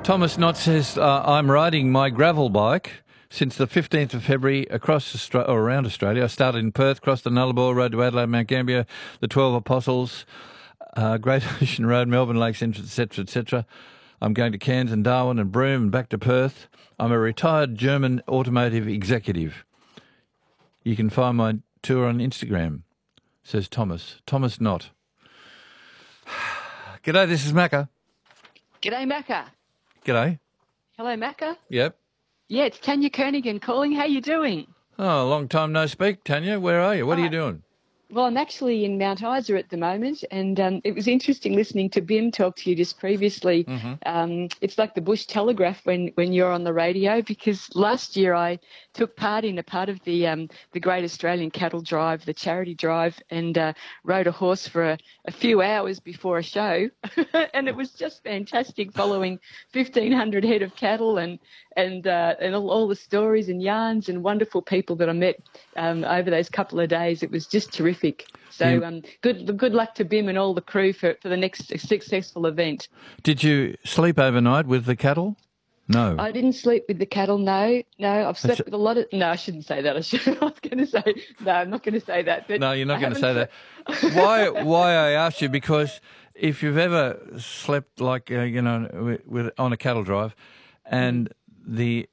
Thomas Knott says, I'm riding my gravel bike since the 15th of February around Australia. I started in Perth, crossed the Nullarbor, rode to Adelaide, Mount Gambier, the 12 Apostles, Great Ocean Road, Melbourne Lakes Entrance, etc., etc. I'm going to Cairns and Darwin and Broome and back to Perth. I'm a retired German automotive executive. You can find my tour on Instagram, says Thomas. Thomas Knott. G'day, this is Macca. G'day, Macca. G'day. Hello, Macca. Yep. Yeah, it's Tanya Kernigan calling. How you doing? Oh, long time no speak, Tanya. Where are you? What are you doing? Well, I'm actually in Mount Isa at the moment, and it was interesting listening to Bim talk to you just previously. Mm-hmm. It's like the Bush Telegraph when you're on the radio, because last year I took part in a part of the Great Australian Cattle Drive, the charity drive, and rode a horse for a few hours before a show, and it was just fantastic following 1,500 head of cattle and all the stories and yarns and wonderful people that I met over those couple of days. It was just terrific. So good luck to Bim and all the crew for the next successful event. Did you sleep overnight with the cattle? No. I didn't sleep with the cattle, no. I've slept with a lot of... No, I shouldn't say that. I was going to say... No, I'm not going to say that. But no, you're not going to say that. Why I asked you, because if you've ever slept like, on a cattle drive, and the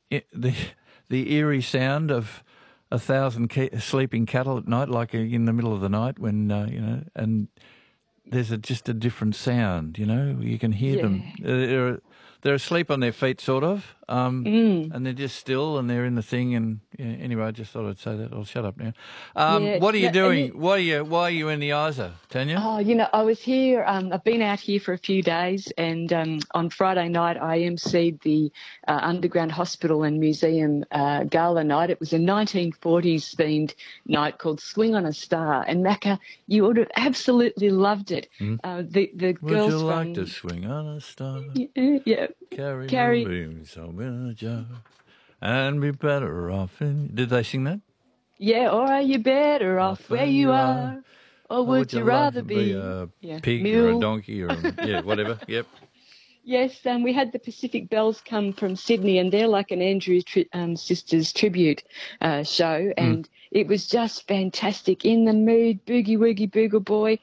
eerie sound of 1,000 sleeping cattle at night, like in the middle of the night when, and there's just a different sound, you can hear them. They're asleep on their feet, sort of, and they're just still, and they're in the thing. And anyway, I just thought I'd say that. I'll shut up now. What are you doing? Why are you in the Isa, Tanya? Oh, I was here. I've been out here for a few days, and on Friday night I emceed the Underground Hospital and Museum gala night. It was a 1940s themed night called Swing on a Star, and Macca, you would have absolutely loved it. The girls would you like from... to swing on a star? Yeah. Carry beams in a jar and be better off in... Did they sing that? Yeah, or are you better off where you are? Or would you rather like be a pig or a donkey or whatever? Yep. Yes, we had the Pacific Bells come from Sydney, and they're like an Andrews Sisters tribute show, and it was just fantastic. In the mood, boogie woogie boogle boy.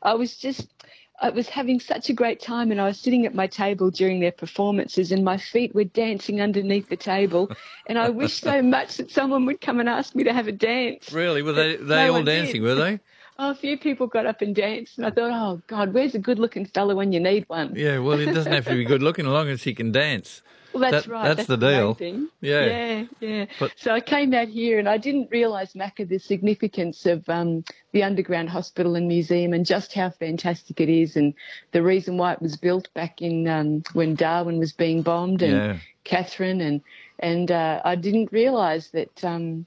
I was having such a great time, and I was sitting at my table during their performances, and my feet were dancing underneath the table, and I wished so much that someone would come and ask me to have a dance. Really? Were they all dancing, were they? Oh, a few people got up and danced, and I thought, oh, God, where's a good-looking fella when you need one? Yeah, well, he doesn't have to be good-looking as long as he can dance. Well, that's right. That's the deal. Thing. Yeah. But, so I came out here, and I didn't realise, Macca, the significance of the Underground Hospital and Museum and just how fantastic it is, and the reason why it was built back in when Darwin was being bombed, and Catherine, and I didn't realise that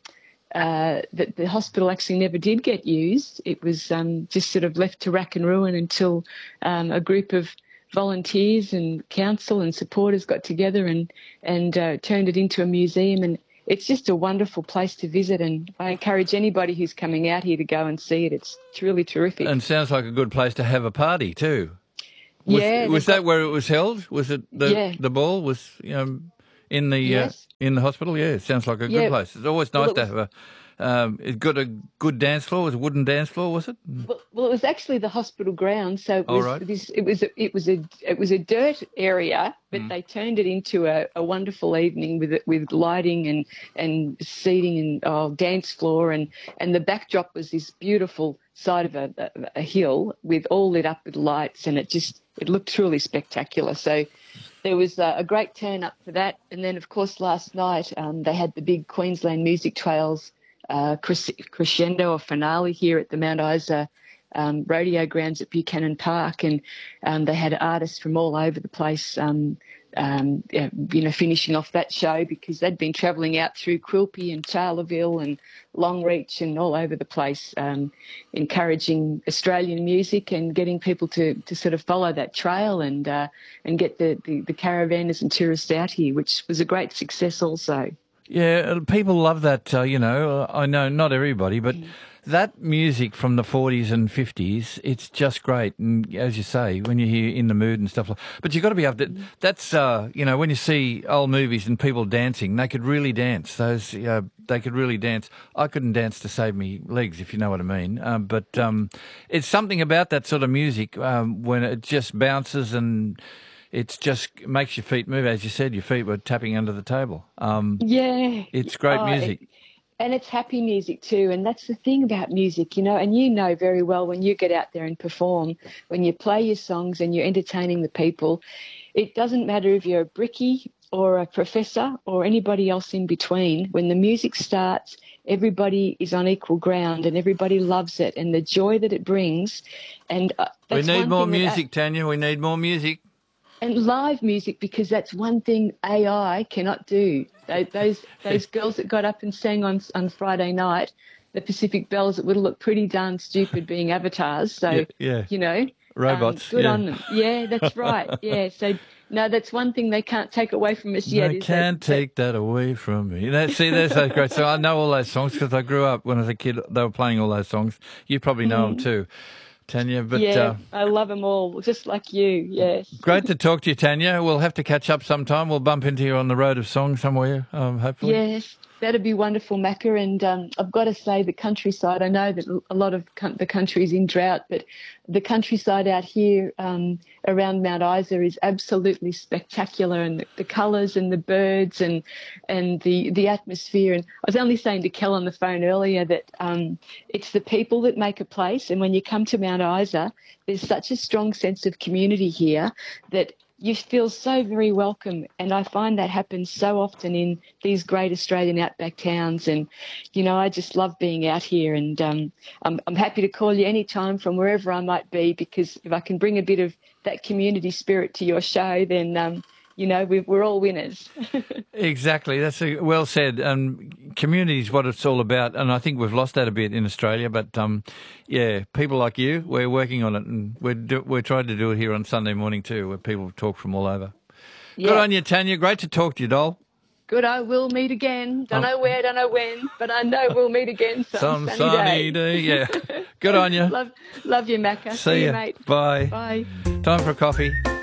that the hospital actually never did get used. It was just sort of left to rack and ruin until a group of volunteers and council and supporters got together and turned it into a museum, and it's just a wonderful place to visit, and I encourage anybody who's coming out here to go and see it. It's truly terrific. And sounds like a good place to have a party too. Was that where it was held? Was it the ball was in the hospital? Yeah, it sounds like a good place. It's always nice to have it got a good dance floor. It was a wooden dance floor, was it? Well, it was actually the hospital grounds. So it was a dirt area, but they turned it into a wonderful evening with lighting and seating and dance floor, and the backdrop was this beautiful side of a hill with all lit up with lights, and it looked truly spectacular. So there was a great turn up for that, and then of course last night they had the big Queensland Music Trails crescendo or finale here at the Mount Isa rodeo grounds at Buchanan Park, and they had artists from all over the place finishing off that show, because they'd been travelling out through Quilpie and Charleville and Longreach and all over the place, encouraging Australian music and getting people to sort of follow that trail and get the caravanners and tourists out here, which was a great success also. Yeah, people love that, I know not everybody, but that music from the 40s and 50s, it's just great. And as you say, when you hear In the Mood and stuff like, but you've got to be able to, that's, when you see old movies and people dancing, they could really dance. They could really dance. I couldn't dance to save me legs, if you know what I mean. But it's something about that sort of music when it just bounces and it just makes your feet move. As you said, your feet were tapping under the table. It's great music. And it's happy music too. And that's the thing about music, and you know very well when you get out there and perform, when you play your songs and you're entertaining the people, it doesn't matter if you're a brickie or a professor or anybody else in between. When the music starts, everybody is on equal ground and everybody loves it and the joy that it brings. And we need more music, Tanya. We need more music. And live music, because that's one thing AI cannot do. Those girls that got up and sang on Friday night, the Pacific Bells, it would have looked pretty darn stupid being avatars. So, robots. Good on them. Yeah, that's right. Yeah, so no, that's one thing they can't take away from us yet. They can't take that away from me. That's so great. So I know all those songs because I grew up when I was a kid. They were playing all those songs. You probably know them too, Tanya. But I love them all, just like you. Yes. Great to talk to you, Tanya. We'll have to catch up sometime. We'll bump into you on the road of song somewhere, hopefully. Yes. That'd be wonderful, Macca. And I've got to say the countryside, I know that a lot of the country's in drought, but the countryside out here around Mount Isa is absolutely spectacular, and the colours and the birds and the atmosphere. And I was only saying to Kel on the phone earlier that it's the people that make a place. And when you come to Mount Isa, there's such a strong sense of community here that you feel so very welcome, and I find that happens so often in these great Australian outback towns. And, I just love being out here, and I'm happy to call you anytime from wherever I might be, because if I can bring a bit of that community spirit to your show, then, we're all winners. Exactly. That's well said. Community is what it's all about, and I think we've lost that a bit in Australia. But people like you, we're working on it, and we're trying to do it here on Sunday morning too, where people talk from all over. Yeah. Good on you, Tanya. Great to talk to you, doll. Good. I will meet again. Don't know where, don't know when, but I know we'll meet again some sunny day. Yeah. Good on you. Love you, Macca. See you, mate. Bye. Bye. Time for a coffee.